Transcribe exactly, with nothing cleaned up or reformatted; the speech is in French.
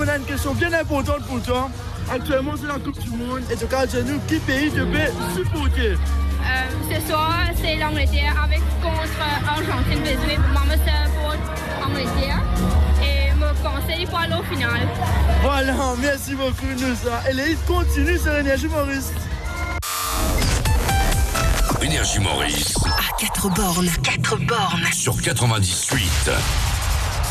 on a une question bien importante pour toi. Actuellement, c'est la Coupe du Monde. Et tu cas, nous, qui pays tu peux supporter? Euh, ce soir, c'est l'Angleterre avec contre Argentine. Désolé, maman c'est pour Angleterre. Et me conseille pour aller au final. Voilà, merci beaucoup, nous ça. Et les hits continuent sur Énergie Maurice. Énergie Maurice. À quatre bornes. quatre bornes. Sur quatre-vingt-dix-huit.